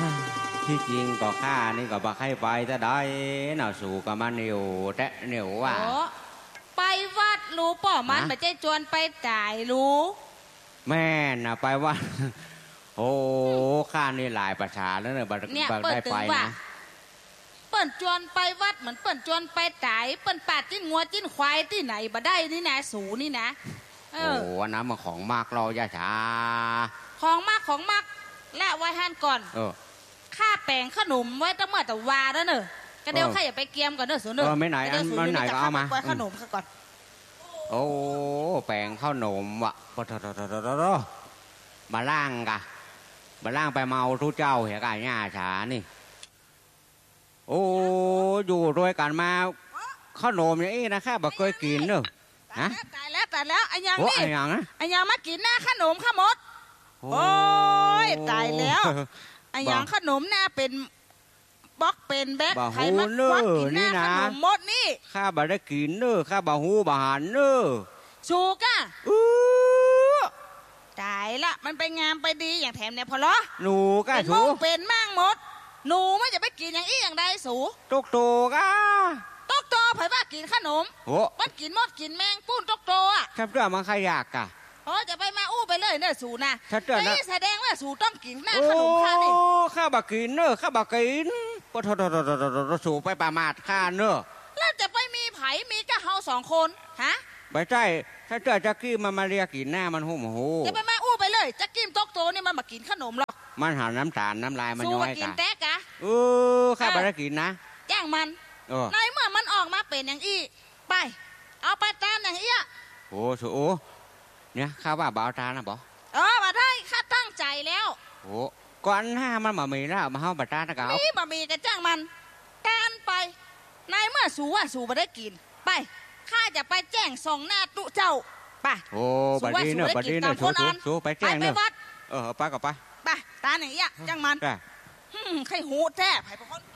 ที่จริงก็ข้านี่ก็บ่ใครไปจะได้น่ะสู่กับมันเหนียวแตะเหนียวว่าไปวัดรู้ป่อมันไม่ใช่จวนไปจ่ายรู้แม่น่ะไปวัดโอ้ข้านี่หลายประชาแล้วเนี่ยบัได้ไปนะเปิ้นจวนไปวัดเหมือนเปิ้นจวนไปจ่ายเปิ้นปาดจิ้นงัวจิ้นควายที่ไหนบ่ได้นี่นะสูนี่นะโอ้น้ำมันของมากเราอย่าช้าของมากและไว้หันก่อนข้าแป้งขนมไว้ตั้งเมื่อแต่วาแล้วเนอะกระเดียวข้าอย่าไปเกียมก่อนเนอะสูเนอะไม่ไหนมันไหนก็เอามาไว้ขนมก่อนโอ้แป้งข้าวหนมวะปะทอมาล่างกะมาล่างไปเมาทุเจ้าเหรอกะย่าช้านี่โอ้อยู่ด้วยกันมาขนมอย่างนี้นะข้าบ่เคยกินเนอะฮะตายแล้วอันยังนี่อันยังมากินหน้าขนมข้าหมดโอ้ยตายแล้วอันยังขนมหน้าเป็นบล็อกเป็นแบกใครมาควักกินหน้าขนมหมดนี่ข้าบ่ได้กินเนอะข้าบ่หูบ่หันเนอะชูก้าตายละมันไปงามไปดีอย่างแถมเนี่ยพอเหรอหนูก้าสูเป็นมั่งหมดหนูไม่จะไปกินอย่างอี้อย่างใดสูตกโตก้าตกโตเผยว่ากินขนมมันกินมดกินแมงปุ้นตกโตอ่ะฉันเรื่องมันขยากกะจะไปมาอู้ไปเลยเนอะสูนะนี่แสดงว่าสูต้องกินหน้าขนมข้านี่ข้าบักกินเนอะข้าบักกินก็ทอสูไปประมาทข้าเนอะแล้วจะไปมีไผ่มีกะเฮา2 คนฮะไม่ใช่ถ้าเจอจักกี้มาเรียกกินหน้ามันหูจะไปมาอู้ไปเลยจักกี้ตกโตนี่มันมากินขนมหรอกมันหาน้ำตาลน้ำลายมันย้อยกันกินแตกะข้าบักกินนะแจ้งมันในเมื่อมันออกมาเป็นอย่างอี้ไปเอาไปตามอย่างอี้โอ้สูเนี่ยข้าว่าบ่าวตานะบ่มาได้ข้าตั้งใจแล้วโอ้ก่อนหน้ามันมามีแล้วมาเฮาบ่าวตานะกะนี่บ่มีกันจ้างมันการไปในเมื่อสูว่าสูบ่ได้กินไปข้าจะไปแจ้งส่งหน้าตุเจ้าไปโอ้บัดนี้เนอะสูไปแจ้งเนอะไปก็ไปไปตาอย่างอี้จ้างมันใครหูแท้ไผ่พะคน